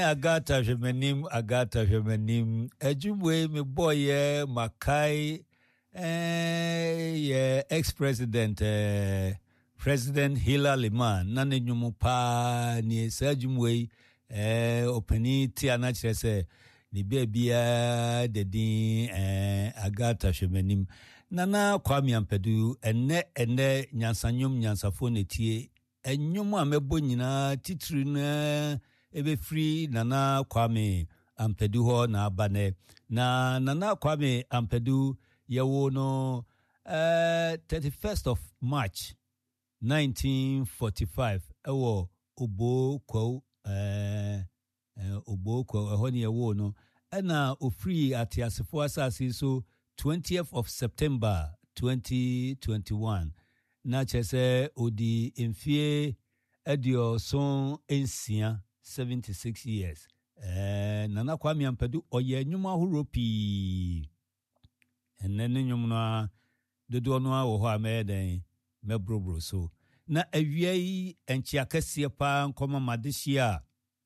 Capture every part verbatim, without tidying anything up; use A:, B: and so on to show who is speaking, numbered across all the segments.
A: Agata Jemanim, Agata Jemanim, Ejumwe, me boy, yeah, Makai, eh, yeah, ex-president, eh, President Hillary Liman, Nane Nyumupa, ni Sajumwe, eh, openi ti anachese, ni bebia, de din, eh, Agata Jemanim, Nana Kwame Ampedu, ene, ene, nyansanyum, nyansafone tie, enyumu amebo nyina titiri na ebe free Nana Kwame Ampedu ho na abane na Nana Kwame Ampedu yewo no uh, thirty-first of March nineteen forty-five ewo obo kwa eh uh, obo kwa eho ne yewo no ena ofree atiasefo asase so twentieth of September twenty twenty-one na chese odi emfie edio son ensia seventy-six years eh Nana Kwame Ampedu oye nyuma horopi enene nyumna dodo no awo ho ameden mebrobro so na awiei enchiakasie pa nkoma madehia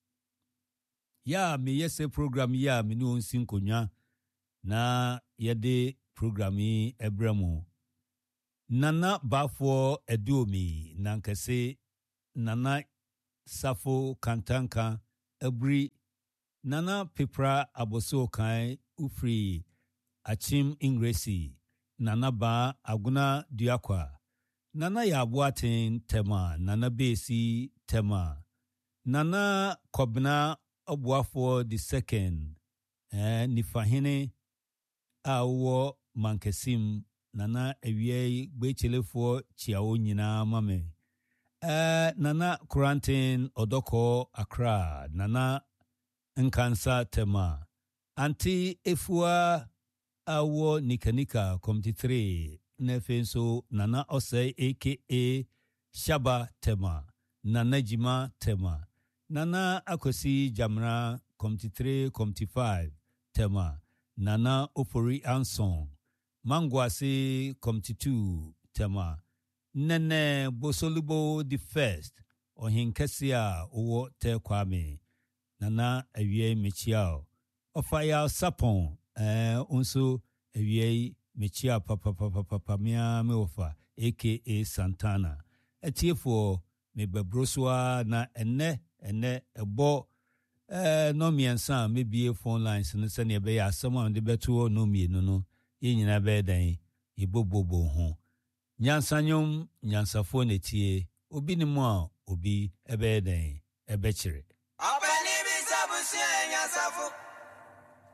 A: ya me yese program ya me no nsi nkonwa na yede program yi ebramo Nana Bafo Eduomi nankase Nana Safo Kantanka Ebri Nana Pepra Aboso Kai Ufri Achim Ingresi Nana Ba Aguna Diakwa Nana Yabuatin Tema Nana Besi Tema Nana Kobna Obuafo the second eh, Nifahine Awo Mankesim Nana ewiei gbechelefo chiawo nyina mame eh Nana Quarantine Odoko Accra Nana Nkansa Tema Anti Efua awo Nikanika Committee three Nefenso Nana Osei aka Shaba Tema Nana Jima Tema Nana Akosi Jamra Committee three Committee five Tema Nana Ofori Anson Mangwasi Committee two Tema Nene Bosolubo the first Ohinkesia Owo Te Kwame Nana Ewie Michiao Ofaya Sapon eh unso Ewie Michia Papa Papa Papa Mia Meofa aka Santana Etiefo me bebroswa na ene ene ebo eh no miensa mebie phone lines no se ne be ya asema de beto no mienu no yenyina be dan ibobobo ho nyansanyom nyansafo netie obi ni mu a obi ebe dan ebe kire abani bi sabusia nyansafo